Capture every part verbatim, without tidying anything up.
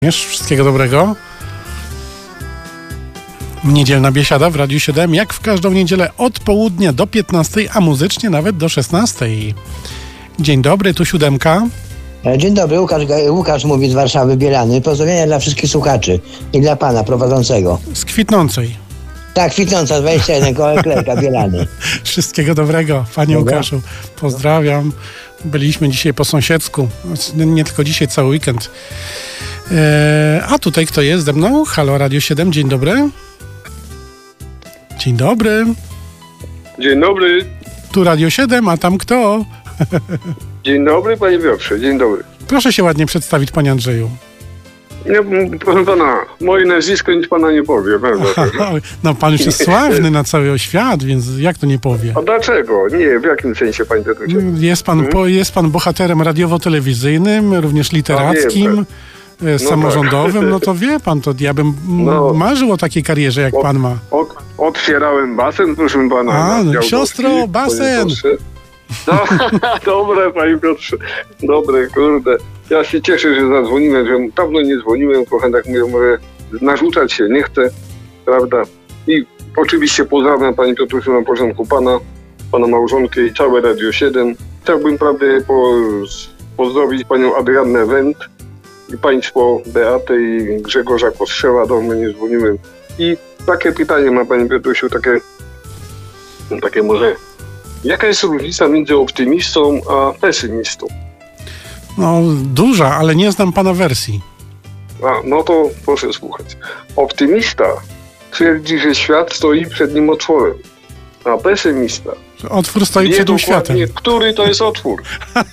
Wszystkiego dobrego. Niedzielna biesiada w Radiu siedem, jak w każdą niedzielę od południa do piętnastej, a muzycznie nawet do szesnastej. Dzień dobry, tu siódemka. Dzień dobry, Łukasz, Łukasz mówi z Warszawy, Bielany. Pozdrowienia dla wszystkich słuchaczy i dla pana prowadzącego. Z kwitnącej. Tak, kwitnąca dwadzieścia jeden, koło Klejka, Bielany. Wszystkiego dobrego, panie Dobra. Łukaszu. Pozdrawiam. Byliśmy dzisiaj po sąsiedzku. Nie tylko dzisiaj, cały weekend. Eee, a tutaj kto jest ze mną? Halo, Radio siedem, dzień dobry. Dzień dobry. Dzień dobry. Tu Radio siedem, a tam kto? Dzień dobry, panie Piotrze, dzień dobry. Proszę się ładnie przedstawić, panie Andrzeju. Nie, proszę pana, moje nazwisko nic pana nie powie, prawda? No pan już jest sławny na cały świat, więc jak to nie powie? A dlaczego? Nie, w jakim sensie, panie Piotrze? Jest pan, Hmm? po, jest pan bohaterem radiowo-telewizyjnym, również literackim, A, wiem, e, samorządowym, no to wie pan, to ja bym m- No. marzył o takiej karierze, jak O- pan ma. Od, otwierałem basen, proszę pana. A, na no, dział siostro, Boski, basen. panie Piotrze. No, dobre, panie Piotrze, dobre, kurde. Ja się cieszę, że zadzwoniłem, że dawno nie dzwoniłem, trochę tak mówię, może narzucać się nie chcę, prawda? I oczywiście pozdrawiam, panie Piotrze, na początku pana, pana małżonkę i całe Radio siedem. Chciałbym, prawda, po, pozdrowić panią Adriannę Wendt i państwo Beatę i Grzegorza Kostrzewa, dawno nie dzwoniłem. I takie pytanie ma, panie Piotrusiu, takie, takie może, jaka jest różnica między optymistą a pesymistą? No duża, ale nie znam pana wersji. A, no to proszę słuchać. Optymista twierdzi, że świat stoi przed nim otworem, a pesymista Otwór stoi wie przed tym dokładnie, światem. który to jest otwór.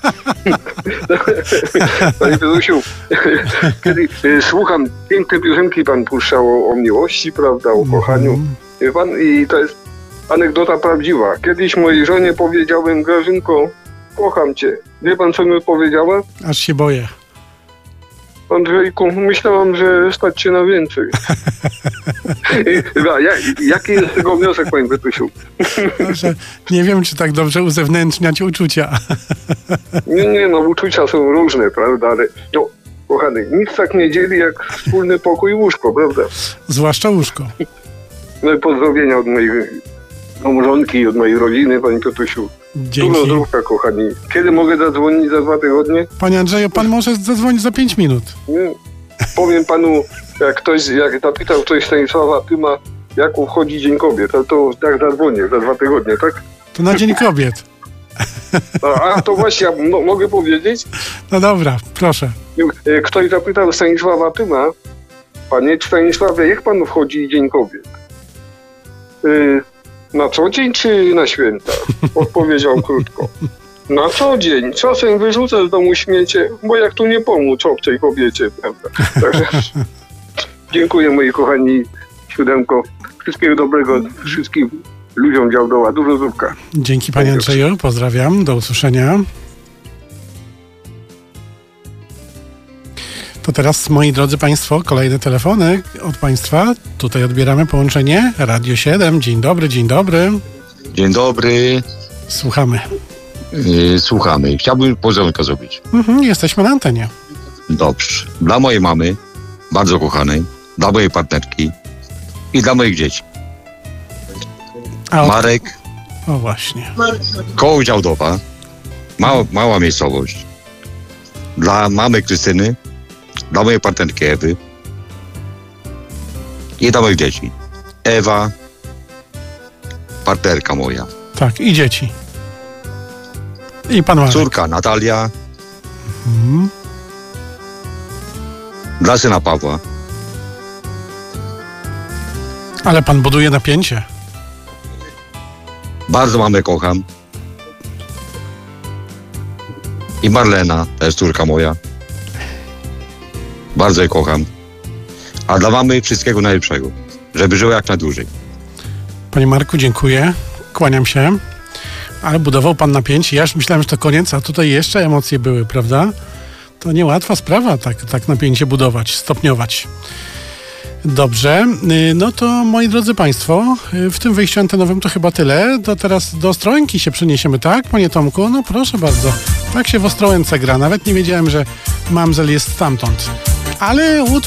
Panie Piotrosiu, kiedy y, słucham piękne piosenki, pan puszczał o miłości, prawda, o kochaniu. Mhm. Wie pan, i to jest anegdota prawdziwa. Kiedyś mojej żonie powiedziałem: Grażynko, kocham cię. Wie pan, co mi odpowiedziała? Aż się boję. Andrzejku, myślałam, że stać się na więcej. I, a jak, jaki jest tego wniosek, panie Piotrosiu? Że nie wiem, czy tak dobrze uzewnętrzniać uczucia. Nie, nie, no uczucia są różne, prawda, ale no, kochany, nic tak nie dzieli jak wspólny pokój i łóżko, prawda? Zwłaszcza łóżko. No i pozdrowienia od mojej małżonki i od mojej rodziny, panie Piotrusiu. Dużo Dzięki. zdrówka, kochani. Kiedy mogę zadzwonić? Za dwa tygodnie? Panie Andrzeju, pan może zadzwonić za pięć minut. Nie. Powiem panu, jak ktoś, jak zapytał ktoś Stanisława Tyma, jak obchodzi Dzień Kobiet, to, to jak zadzwonię za dwa tygodnie, tak? To na Dzień Kobiet. A, a to właśnie, ja mo- mogę powiedzieć? No dobra, proszę. Ktoś zapytał Stanisława Tyma: panie Stanisławie, jak panu wchodzi Dzień Kobiet? Yy, na co dzień czy na święta? Odpowiedział krótko. Na co dzień. Czasem wyrzucę z domu śmiecie, bo jak tu nie pomóc obcej kobiecie, prawda? Także dziękuję, moi kochani siódemko. Wszystkiego dobrego wszystkim ludziom Działdoła. Dużo zdrówka. Dzięki panie Andrzeju, pozdrawiam, do usłyszenia. To teraz, moi drodzy państwo, kolejne telefony od państwa. Tutaj odbieramy połączenie Radio siedem. Dzień dobry, dzień dobry. Dzień dobry, Słuchamy. yy, słuchamy. Chciałbym pozdrowionka zrobić. Mhm, jesteśmy na antenie. Dobrze. Dla mojej mamy, bardzo kochanej, dla mojej partnerki i dla moich dzieci. A od... Marek, O właśnie. koło Działdowa, mała, mała miejscowość. Dla mamy Krystyny, dla mojej partnerki Ewy i dla moich dzieci. Ewa, partnerka moja, Tak, i dzieci. I pan Marek. córka Natalia, Mhm. dla syna Pawła. Ale pan buduje napięcie. Bardzo mamę kocham. I Marlena, to jest córka moja. Bardzo jej kocham. A dla mamy wszystkiego najlepszego. Żeby żyła jak najdłużej. Panie Marku, dziękuję. Kłaniam się. Ale budował pan napięcie. Ja już myślałem, że to koniec, a tutaj jeszcze emocje były, prawda? To niełatwa sprawa, tak, tak napięcie budować, stopniować. Dobrze, no to moi drodzy państwo, w tym wejściu antenowym to chyba tyle. To teraz do Ostrołęki się przeniesiemy, tak, panie Tomku? No proszę bardzo, tak się w Ostrołęce gra. Nawet nie wiedziałem, że mamzel jest stamtąd. ale